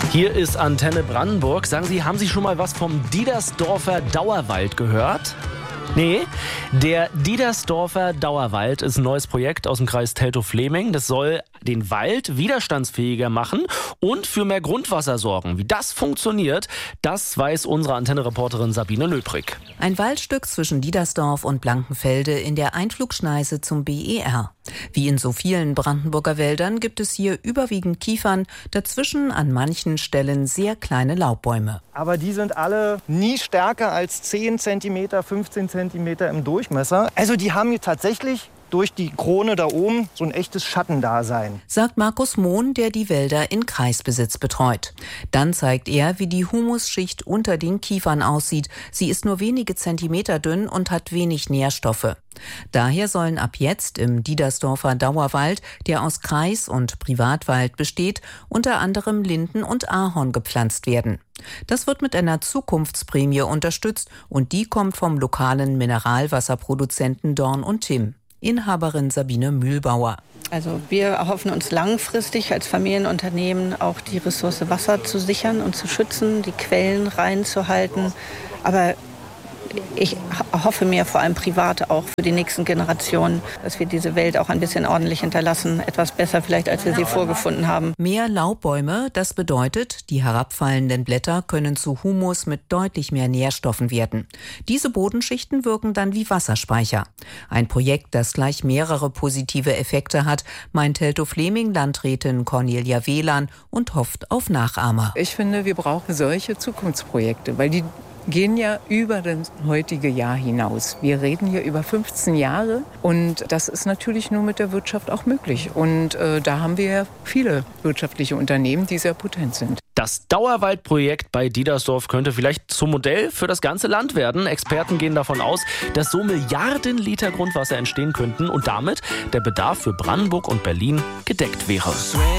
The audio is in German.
Hier ist Antenne Brandenburg. Sagen Sie, haben Sie schon mal was vom Diedersdorfer Dauerwald gehört? Nee, der Diedersdorfer Dauerwald ist ein neues Projekt aus dem Kreis Teltow-Fläming. Das soll den Wald widerstandsfähiger machen und für mehr Grundwasser sorgen. Wie das funktioniert, das weiß unsere Antenne-Reporterin Sabine Löbrig. Ein Waldstück zwischen Diedersdorf und Blankenfelde in der Einflugschneise zum BER. Wie in so vielen Brandenburger Wäldern gibt es hier überwiegend Kiefern, dazwischen an manchen Stellen sehr kleine Laubbäume. Aber die sind alle nie stärker als 10 cm, 15 cm im Durchmesser. Also die haben hier tatsächlich durch die Krone da oben so ein echtes Schattendasein. Sagt Markus Mohn, der die Wälder in Kreisbesitz betreut. Dann zeigt er, wie die Humusschicht unter den Kiefern aussieht. Sie ist nur wenige Zentimeter dünn und hat wenig Nährstoffe. Daher sollen ab jetzt im Diedersdorfer Dauerwald, der aus Kreis- und Privatwald besteht, unter anderem Linden und Ahorn gepflanzt werden. Das wird mit einer Zukunftsprämie unterstützt und die kommt vom lokalen Mineralwasserproduzenten Dorn und Timm. Inhaberin Sabine Mühlbauer. Also wir erhoffen uns langfristig als Familienunternehmen auch die Ressource Wasser zu sichern und zu schützen, die Quellen reinzuhalten. Aber ich hoffe mir vor allem privat auch für die nächsten Generationen, dass wir diese Welt auch ein bisschen ordentlich hinterlassen. Etwas besser vielleicht, als wir sie vorgefunden haben. Mehr Laubbäume, das bedeutet, die herabfallenden Blätter können zu Humus mit deutlich mehr Nährstoffen werden. Diese Bodenschichten wirken dann wie Wasserspeicher. Ein Projekt, das gleich mehrere positive Effekte hat, meint Teltow-Fläming-Landrätin Cornelia Wehlan und hofft auf Nachahmer. Ich finde, wir brauchen solche Zukunftsprojekte, weil die gehen ja über das heutige Jahr hinaus. Wir reden hier über 15 Jahre und das ist natürlich nur mit der Wirtschaft auch möglich. Und da haben wir ja viele wirtschaftliche Unternehmen, die sehr potent sind. Das Dauerwaldprojekt bei Diedersdorf könnte vielleicht zum Modell für das ganze Land werden. Experten gehen davon aus, dass so Milliarden Liter Grundwasser entstehen könnten und damit der Bedarf für Brandenburg und Berlin gedeckt wäre.